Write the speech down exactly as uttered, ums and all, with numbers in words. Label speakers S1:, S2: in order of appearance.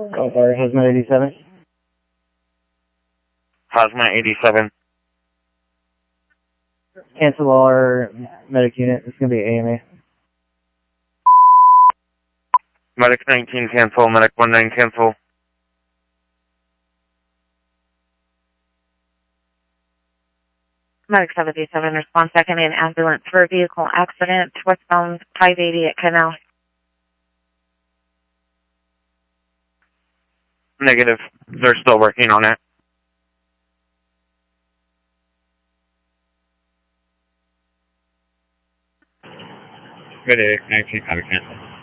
S1: Oh, sorry, Hazmat eighty-seven.
S2: Hazmat eighty-seven.
S1: Cancel our medic unit. It's going to be A M A.
S2: Medic nineteen cancel, Medic nineteen cancel.
S3: Medic seventy-seven, response second in ambulance for a vehicle accident, westbound five eighty at Canal.
S2: Negative. They're still working on it.
S4: Medic nineteen, cancel.